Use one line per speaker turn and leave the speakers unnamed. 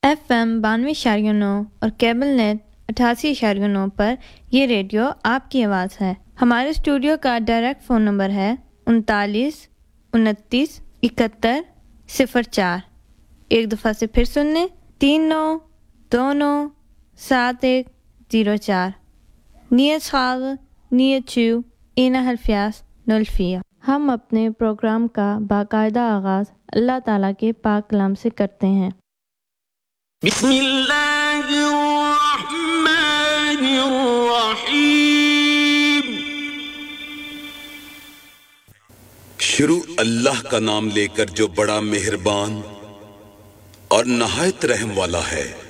FM 92.9 और cable net 88.9 पर ये रेडियो आपकी आवाज़ है। हमारे स्टूडियो का डायरेक्ट फ़ोन नंबर है 39 29 71 04। एक दफ़ा से फिर सुन लें 39297104। Nia schade, nia chu, ina halfias, 04। हम अपने प्रोग्राम का बाकायदा आगाज़ अल्लाह ताला के पाक कलाम से करते हैं।
बिस्मिल्लाहिर्रहमानिर्रहीम। शुरू अल्लाह का नाम लेकर जो बड़ा मेहरबान और नहायत रहम वाला है।